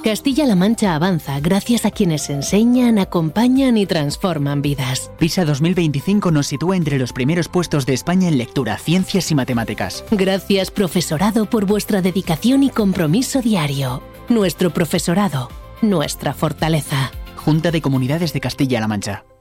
Castilla-La Mancha avanza gracias a quienes enseñan, acompañan y transforman vidas. PISA 2025 nos sitúa entre los primeros puestos de España en lectura, ciencias y matemáticas. Gracias, profesorado, por vuestra dedicación y compromiso diario. Nuestro profesorado, nuestra fortaleza. Junta de Comunidades de Castilla-La Mancha.